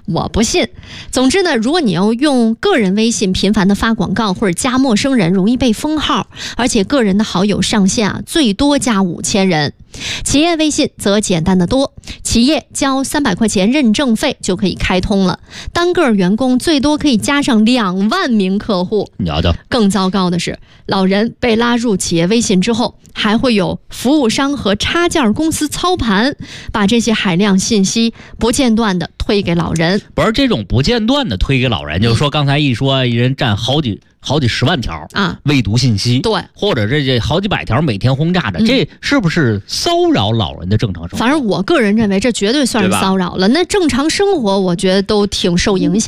我不信。总之呢，如果你要用个人微信频繁的发广告或者加陌生人，容易被封号，而且个人的好友上限最多加5000人。企业微信则简单的多，企业交300块钱认证费就可以开通了，单个员工最多可以加上2万名客户。更糟糕的是，老人被拉入企业微信之后，还会有服务商和插件公司操盘，把这些海量信息不间断的推给老人。 不是这种不间断的推给老人，就是说刚才一说，一人占好几十万条未读信息， 对， 或者这好几百条每天轰炸的，这是不是骚扰老人的正常生活？ 反正我个人认为这绝对算是骚扰了。那正常生活我觉得都挺受影响。